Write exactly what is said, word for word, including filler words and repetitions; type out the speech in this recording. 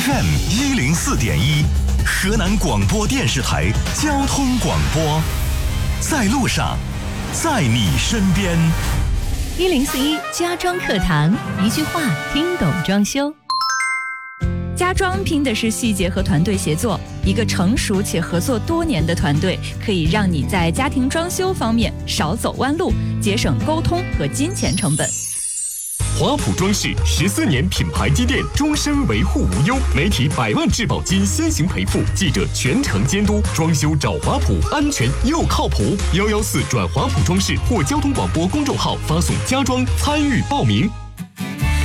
F M 一零四点一，河南广播电视台交通广播，在路上，在你身边。 一零四一家装课堂，一句话听懂装修。家装拼的是细节和团队协作，一个成熟且合作多年的团队，可以让你在家庭装修方面少走弯路，节省沟通和金钱成本。 华普装饰十四年品牌积淀，终身维护无忧，媒体百万质保金先行赔付，记者全程监督，装修找华普，安全又靠谱。幺幺四转华普装饰或交通广播公众号发送家装参与报名。